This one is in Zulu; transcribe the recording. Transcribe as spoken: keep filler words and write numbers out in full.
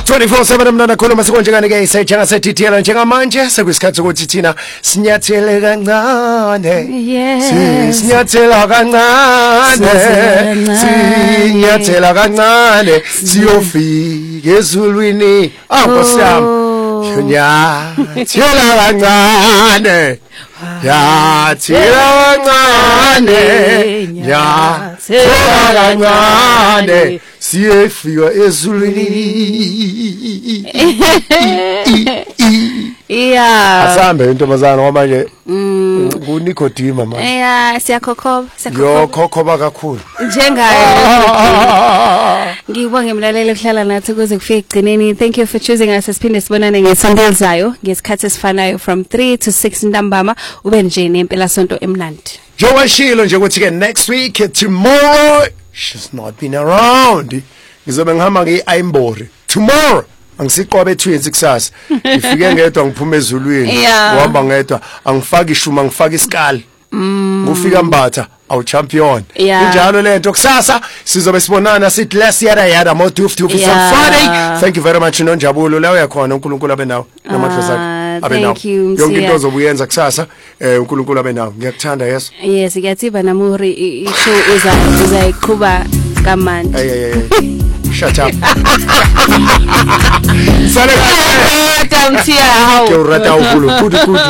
twenty-four seven mnana khuluma sikonjengane ke isetshenga sethithela njengamanje sekuyisikhathi ukuthi thina sinyathele kancane sinyathela kancane sinyathela kancane siyofika ezulwini ankosiyami sinyathela kancane yathela kancane yathela kancane siyefika ezulwini. Yeah. Asambe intombazana ngoba nje kuNicodemus manje. Yeah, siyakhokhoba, siyakhokhoba. Yo khokhoba kakhulu. Njengayo. Ngibonge mlaleli kuhlala nathi kuze kufike egcineni. Thank you for choosing us. Siphinde sibonane ngesonto elizayo ngesikhathi esifanayo from three to six ntambama ube nje nempela sonto emnandi. Jowashilo nje ukuthi ke next week tomorrow she's not been around. Ngizobe ngihamba ngeAimbori. Tomorrow angisiqobe twins kusasa. Ngifike ngedwa ngiphuma ezulwini. Ngihamba ngedwa angifaki ishuma ngifaka isikali. Ngufika mbatha awu champion. Kunjalo lento kusasa sizobe sibonana sithi last year yada mo two fifty on Friday. Thank you very much Nonjabulo la uyakhona uNkulunkulu abe nawe namadlozi akhe abe nawe. Yonke into ozobuyenza kusasa eh uNkulunkulu abe nawe. Ngiyakuthanda yes. Yes ngiyatsiba namuri ishow uza uzayiqhuba kamandi. Hey hey hey. Shut up. Sale. Tamthia. Ke urata ukulu kudu kudu.